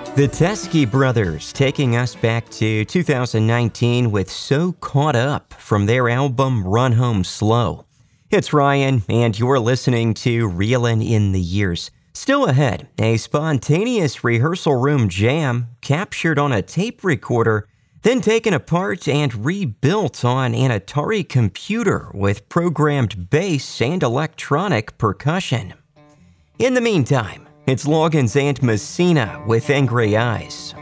The Teskey Brothers taking us back to 2019 with So Caught Up from their album Run Home Slow. It's Ryan, and you're listening to Reelin' in the Years. Still ahead, a spontaneous rehearsal room jam captured on a tape recorder, then taken apart and rebuilt on an Atari computer with programmed bass and electronic percussion. In the meantime, it's Logan's Aunt Messina with Angry Eyes